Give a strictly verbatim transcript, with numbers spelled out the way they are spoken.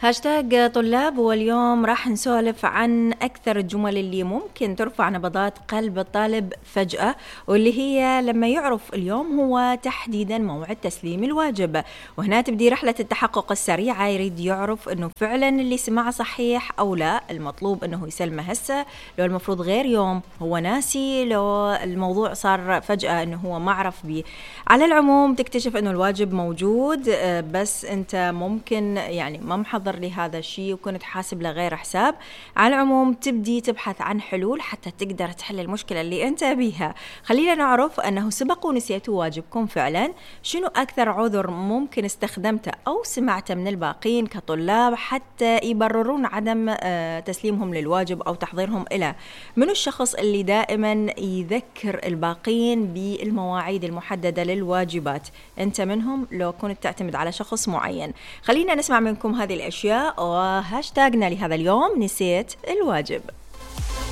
هاشتاج طلاب، واليوم راح نسولف عن أكثر الجمل اللي ممكن ترفع نبضات قلب الطالب فجأة، واللي هي لما يعرف اليوم هو تحديدا موعد تسليم الواجب. وهنا تبدي رحلة التحقق السريعة، يريد يعرف أنه فعلا اللي سمعه صحيح أو لا، المطلوب أنه يسلمه هسه، لو المفروض غير يوم هو ناسي، لو الموضوع صار فجأة أنه هو ما عرف بيه. على العموم تكتشف أنه الواجب موجود، بس أنت ممكن يعني ما محضر لهذا الشيء وكنت حاسب له غير حساب. على العموم تبدي تبحث عن حلول حتى تقدر تحل المشكلة اللي أنت بيها. خلينا نعرف أنه سبق ونسيتوا واجبكم فعلا. شنو أكثر عذر ممكن استخدمته أو سمعته من الباقين كطلاب حتى يبررون عدم تسليمهم للواجب أو تحضيرهم إلى؟ منو الشخص اللي دائما يذكر الباقين بالمواعيد المحددة للواجبات؟ أنت منهم لو كنت تعتمد على شخص معين؟ خلينا نسمع منكم هذه الأشياء. وهاشتاجنا لهذا اليوم نسيت الواجب.